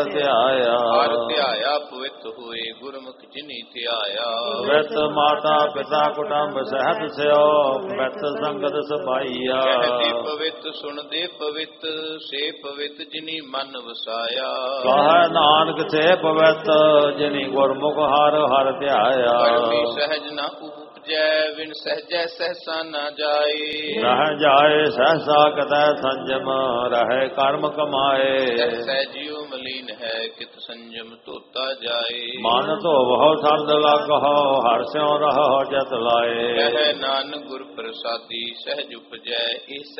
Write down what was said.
ਧਿਆਇਆ ਹਰ ਧਿਆਇਆ ਪਵਿੱਤ ਹੋਏ ਗੁਰਮੁਖ ਜਿਨੀ ਧਿਆਇਆ ਪਵਿੱਤ ਮਾਤਾ ਪਿਤਾ ਕੁਟੰਬ ਸਹਿਤ ਸਿਓ ਪਵਿੱਤ ਸੰਗਤ ਸਭਾਈਆ ਕਹਿਦੇ ਪਵਿੱਤ ਸੁਣਦੇ ਪਵਿੱਤ ਸੇ ਪਵਿੱਤ ਜਿਨੀ ਮਨ ਵਸਾਇਆ ਕਹੈ ਨਾਨਕ ਸੇ ਪਵਿੱਤ ਜਿਨੀ ਗੁਰਮੁਖ ਹਰ ਹਰ ਧਿਆਇਆ ਪਰਮੀ ਸਹਿਜ ਨਾ ਉਪਜੈ ਵਿਣ ਸਹਜੈ ਸਹਸਾ ਨਾ ਜਾਏ ਰਹਿ ਜਾਏ ਸਹਸਾ ਕਤੈ ਸੰਜਮ ਰਹੇ ਕਰਮ ਕਮਾਏ ਸਹਿਜਿਓ ਮਲੀਨ ਹੈ ਕਿਤ ਸੰਜਮ ਧੋਤਾ ਜਾਏ ਮਨ ਧੋਵਹੁ ਸਰਦ ਲਗਹੁ ਹਰਿ ਸਿਉ ਰਹੋ ਜਤ ਲਾਏ ਕਹਿ ਨਾਨਕ ਗੁਰ ਪ੍ਰਸਾਦੀ ਸਹਿਜ ਉਪਜੈ ਇਹ